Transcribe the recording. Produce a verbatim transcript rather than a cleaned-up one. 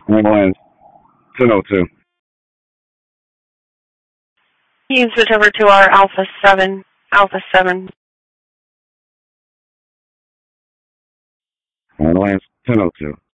Ambulance ten oh two. You can switch over to our Alpha seven. Alpha seven. Ambulance ten oh two.